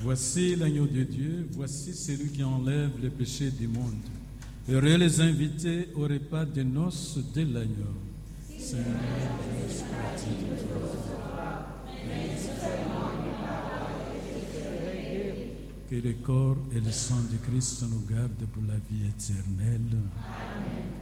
Voici l'agneau de Dieu, voici celui qui enlève les péchés du monde. Heureux les invités au repas des noces de l'agneau. Seigneur, je suis parti de toi, mais seulement une parole et je serai guéri. Que le corps et le sang de Christ nous gardent pour la vie éternelle. Amen.